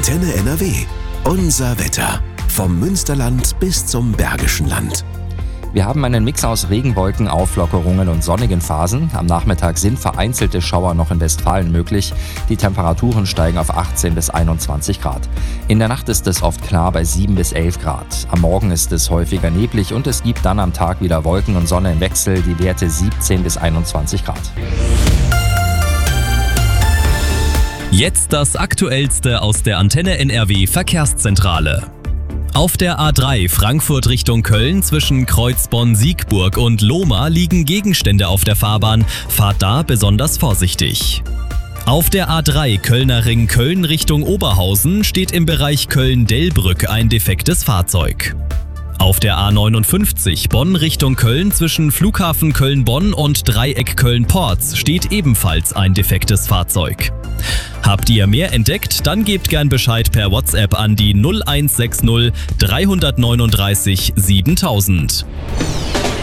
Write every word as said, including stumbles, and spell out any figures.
Antenne N R W. Unser Wetter. Vom Münsterland bis zum Bergischen Land. Wir haben einen Mix aus Regenwolken, Auflockerungen und sonnigen Phasen. Am Nachmittag sind vereinzelte Schauer noch in Westfalen möglich. Die Temperaturen steigen auf achtzehn bis einundzwanzig Grad. In der Nacht ist es oft klar bei sieben bis elf Grad. Am Morgen ist es häufiger neblig und es gibt dann am Tag wieder Wolken und Sonne im Wechsel. Die Werte siebzehn bis einundzwanzig Grad. Jetzt das Aktuellste aus der Antenne N R W Verkehrszentrale. Auf der A drei Frankfurt Richtung Köln zwischen Kreuzbonn-Siegburg und Lohmar liegen Gegenstände auf der Fahrbahn. Fahrt da besonders vorsichtig. Auf der A drei Kölner Ring Köln Richtung Oberhausen steht im Bereich Köln-Dellbrück ein defektes Fahrzeug. Auf der A neunundfünfzig Bonn Richtung Köln zwischen Flughafen Köln-Bonn und Dreieck Köln-Porz steht ebenfalls ein defektes Fahrzeug. Habt ihr mehr entdeckt? Dann gebt gern Bescheid per WhatsApp an die null eins sechs null drei neun drei siebentausend.